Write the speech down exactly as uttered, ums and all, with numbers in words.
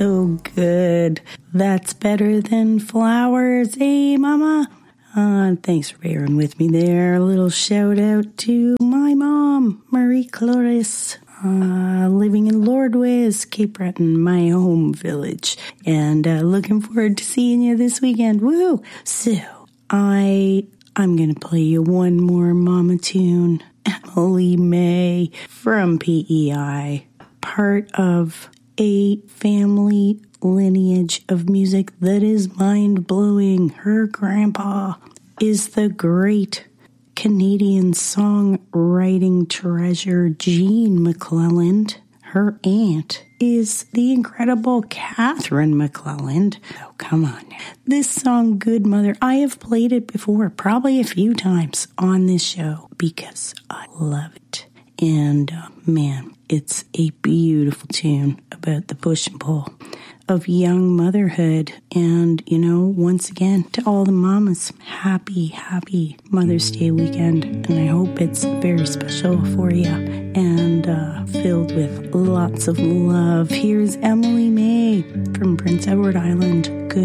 so good. That's better than flowers, eh, Mama? Uh, thanks for bearing with me there. A little shout out to my mom, Marie Clarice, uh, living in Lordways, Cape Breton, my home village. And uh, looking forward to seeing you this weekend. Woo! So, I, I'm going to play you one more mama tune. Emily May from P E I. Part of a family lineage of music that is mind-blowing. Her grandpa is the great Canadian songwriting treasure Gene McClelland. Her aunt is the incredible Catherine McClelland. Oh, come on. This song, Good Mother, I have played it before, probably a few times on this show because I love it. And uh, man, it's a beautiful tune about the push and pull of young motherhood. And, you know, once again, to all the mamas, happy, happy Mother's Day weekend. And I hope it's very special for you and uh, filled with lots of love. Here's Emily May from Prince Edward Island. Good